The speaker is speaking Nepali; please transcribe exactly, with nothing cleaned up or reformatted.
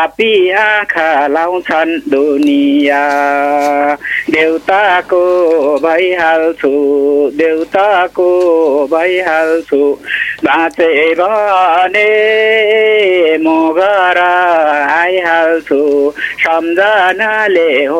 पापी आँखा लाउँछन् दुनिया देउताको भइहाल्छु देउताको भइहाल्छु बाँचे भने म घर आइहाल्छु सम्झनाले